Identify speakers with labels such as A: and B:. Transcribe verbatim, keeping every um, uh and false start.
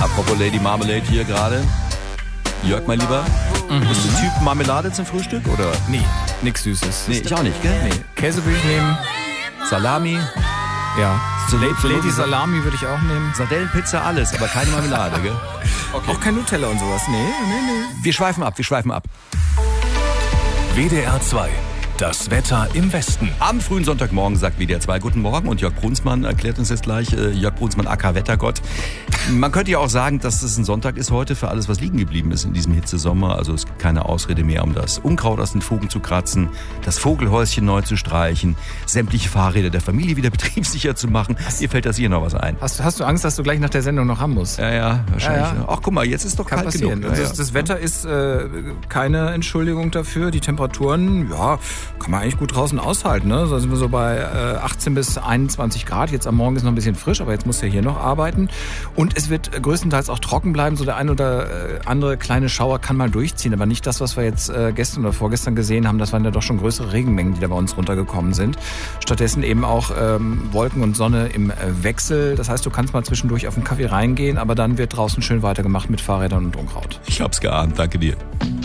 A: Apropos Lady Marmalade hier gerade. Jörg, mein Lieber, mhm. bist du Typ Marmelade zum Frühstück, oder?
B: Nee, nix Süßes.
A: Nee, ich auch nicht, gell?
B: Nee. Käse will ich nehmen.
A: Salami.
B: Ja.
A: So
B: Lady,
A: so
B: Lady Salami würde ich auch nehmen.
A: Sardellenpizza, alles, aber keine Marmelade, gell?
B: Okay. Auch kein Nutella und sowas. Nee, nee, nee.
A: Wir schweifen ab, wir schweifen ab.
C: W D R zwei. Das Wetter im Westen.
A: Am frühen Sonntagmorgen sagt W D R zwei Guten Morgen und Jörg Brunsmann erklärt uns jetzt gleich, äh, Jörg Brunsmann aka Wettergott. Man könnte ja auch sagen, dass es ein Sonntag ist heute für alles, was liegen geblieben ist in diesem Hitzesommer. Also es gibt keine Ausrede mehr, um das Unkraut aus den Fugen zu kratzen, das Vogelhäuschen neu zu streichen, sämtliche Fahrräder der Familie wieder betriebssicher zu machen. Mir fällt das hier noch was ein.
B: Hast, hast du Angst, dass du gleich nach der Sendung noch haben musst?
A: Ja, ja, wahrscheinlich.
B: Ja, ja.
A: Ach, guck mal, jetzt ist doch
B: Kann
A: kalt
B: passieren.
A: genug. Ja,
B: das, das Wetter ist äh, keine Entschuldigung dafür. Die Temperaturen, ja, kann man eigentlich gut draußen aushalten. Ne? Da sind wir so bei äh, achtzehn bis einundzwanzig Grad. Jetzt am Morgen ist noch ein bisschen frisch, aber jetzt muss ja hier noch arbeiten. Und es wird größtenteils auch trocken bleiben. So der ein oder äh, andere kleine Schauer kann mal durchziehen. Aber nicht das, was wir jetzt äh, gestern oder vorgestern gesehen haben. Das waren ja doch schon größere Regenmengen, die da bei uns runtergekommen sind. Stattdessen eben auch ähm, Wolken und Sonne im äh, Wechsel. Das heißt, du kannst mal zwischendurch auf den Kaffee reingehen, aber dann wird draußen schön weitergemacht mit Fahrrädern und Unkraut.
A: Ich hab's geahnt. Danke dir.